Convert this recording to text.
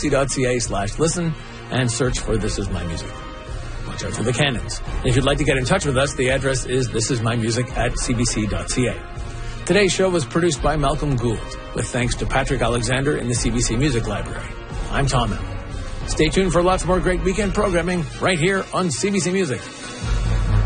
cbc.ca/listen and search for This Is My Music. Watch out for the cannons. And if you'd like to get in touch with us, the address is thisismymusic@cbc.ca. Today's show was produced by Malcolm Gould, with thanks to Patrick Alexander in the CBC Music Library. I'm Tom Allen. Stay tuned for lots more great weekend programming right here on CBC Music.